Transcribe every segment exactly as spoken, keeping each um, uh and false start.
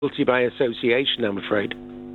guilty by association, I'm afraid.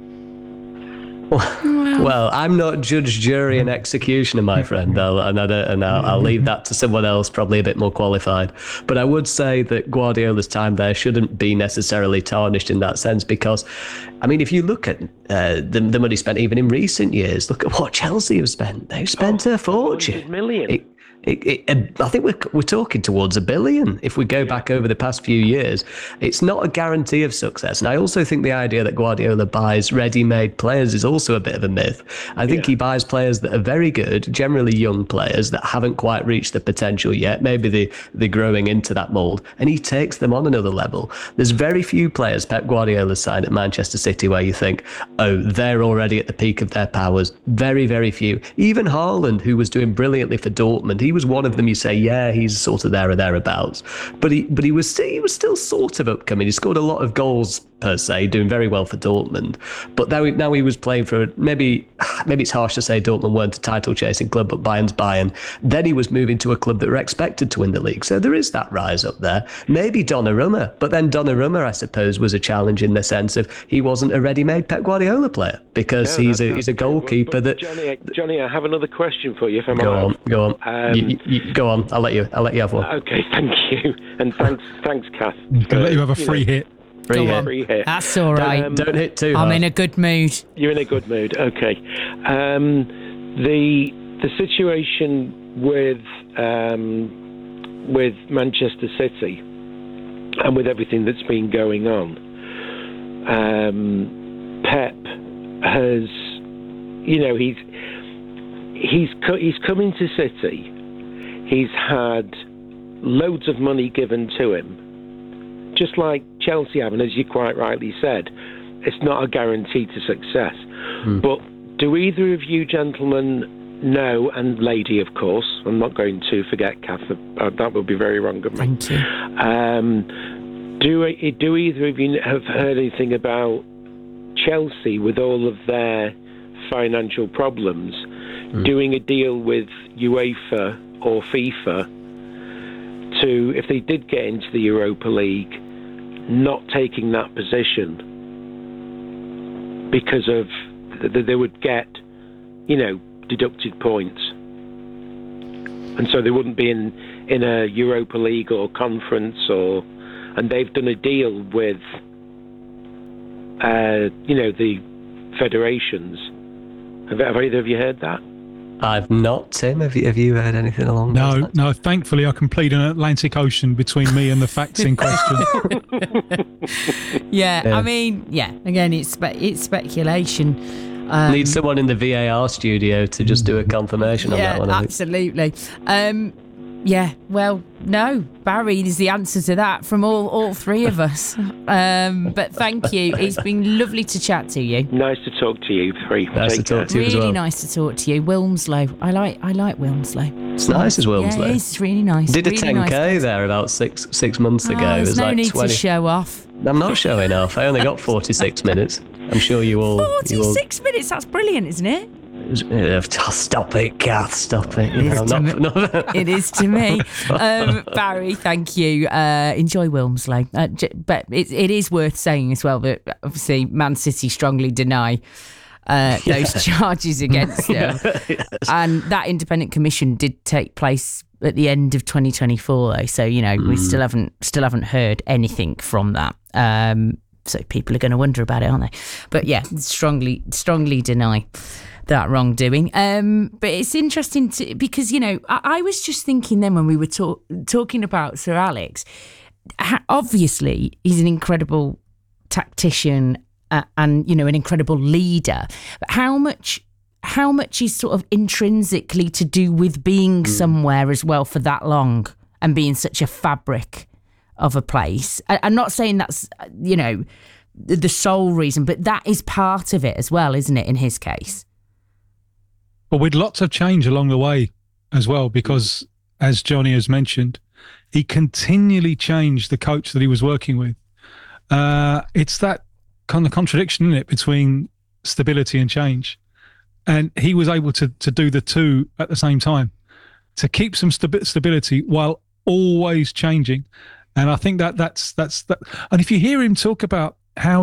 Well, well, I'm not judge, jury, and executioner, my friend, I'll, and, I don't, and I'll, I'll leave that to someone else, probably a bit more qualified. But I would say that Guardiola's time there shouldn't be necessarily tarnished in that sense, because, I mean, if you look at uh, the, the money spent even in recent years, look at what Chelsea have spent. They've spent oh, a fortune. one hundred million. It, It, it, I think we're, we're talking towards a billion if we go back over the past few years. It's not a guarantee of success. And I also think the idea that Guardiola buys ready-made players is also a bit of a myth. I think yeah. he buys players that are very good, generally young players that haven't quite reached the potential yet. Maybe they, they're growing into that mould, and he takes them on another level. There's very few players Pep Guardiola signed at Manchester City where you think, oh, they're already at the peak of their powers. Very, very few. Even Haaland, who was doing brilliantly for Dortmund, he was one of them you say, yeah, he's sort of there or thereabouts. But he but he was still, he was still sort of upcoming. He scored a lot of goals per se, doing very well for Dortmund. But now he, now he was playing for, maybe maybe it's harsh to say Dortmund weren't a title chasing club, but Bayern's Bayern. Then he was moving to a club that were expected to win the league. So there is that rise up there. Maybe Donnarumma, but then Donnarumma, I suppose, was a challenge in the sense of he wasn't a ready-made Pep Guardiola player, because no, he's a he's a goalkeeper but, but that. Johnny, Johnny, I have another question for you. If I'm go allowed. on, go on, um, you, you, go on. I'll let you. I'll let you have one. Okay, thank you, and thanks, thanks, Kath. I'll let you have a free you know, hit. Free hit. Free hit. That's all right. Don't, um, don't hit too I'm hard. in a good mood. You're in a good mood. Okay. Um, the the situation with um, with Manchester City and with everything that's been going on, um, Pep has, you know, he's he's co- he's come into City. He's had loads of money given to him, just like Chelsea have, and as you quite rightly said, it's not a guarantee to success. Mm. But do either of you gentlemen know, and lady, of course, I'm not going to forget Kath, uh, that would be very wrong of me. Thank you. Um, do, do either of you have heard anything about Chelsea, with all of their financial problems, mm. doing a deal with UEFA or FIFA to, if they did get into the Europa League, not taking that position because of th- they would get, you know, deducted points, and so they wouldn't be in in a Europa League or conference, or and they've done a deal with uh, you know, the federations. Have, have either of you heard that? I've not, Tim. Have you, have you heard anything along those No, lines? no. Thankfully, I can plead an Atlantic Ocean between me and the facts in question. yeah, Yeah. I mean, yeah. Again, it's spe- it's speculation. Um, Need someone in the V A R studio to just do a confirmation on yeah, that one. I think. absolutely. Um, yeah. Well, no. Barry is the answer to that from all all three of us. Um, but thank you. It's been lovely to chat to you. Nice to talk to you three. Nice Take to talk care. to you Really as well. nice to talk to you, Wilmslow. I like I like Wilmslow. It's nice as Wilmslow. Yeah, it's really nice. Did a really ten nice K place. there about six six months ago. Oh, it there's was no like need twenty. to show off. I'm not showing off. I only got forty-six minutes. I'm sure you all. You all forty-six minutes. That's brilliant, isn't it? Oh, stop it, Kath. Stop it. It is, No, to, not- me. not- It is to me. Um, Barry, thank you. Uh, enjoy Wilmslow. Uh, j- but it, it is worth saying as well that obviously Man City strongly deny uh, those charges against them. Yes. And that independent commission did take place at the end of twenty twenty-four, though. So, you know, we still haven't still haven't heard anything from that. Um, so people are going to wonder about it, aren't they? But yeah, strongly strongly deny that wrongdoing. Um, but it's interesting to, because, you know, I, I was just thinking then when we were talk, talking about Sir Alex, ha- obviously he's an incredible tactician uh, and, you know, an incredible leader. But how much how much is sort of intrinsically to do with being mm. somewhere as well for that long and being such a fabric of a place? I, I'm not saying that's, you know, the sole reason, but that is part of it as well, isn't it, in his case? But with lots of change along the way as well, because as Johnny has mentioned, he continually changed the coach that he was working with. Uh, it's that kind of contradiction, isn't it, between stability and change. And he was able to to do the two at the same time, to keep some stabi- stability while always changing. And I think that that's that's that. And if you hear him talk about how